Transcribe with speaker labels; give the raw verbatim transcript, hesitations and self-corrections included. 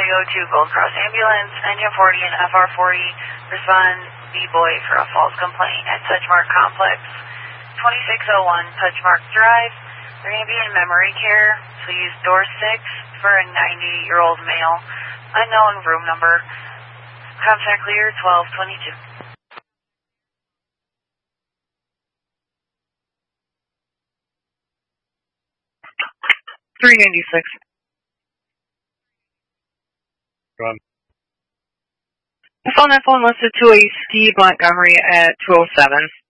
Speaker 1: to go to Gold Cross Ambulance, N U forty and F R forty. Respond B-Boy for a false complaint at Touchmark Complex, twenty-six oh one Touchmark Drive. They're going to be in memory care. Please door six for a ninety-year-old male. Unknown room number. Contact clear twelve twenty-two.
Speaker 2: three ninety-six.
Speaker 3: Go on.
Speaker 2: The phone that phone listed to a Steve Montgomery at two oh seven.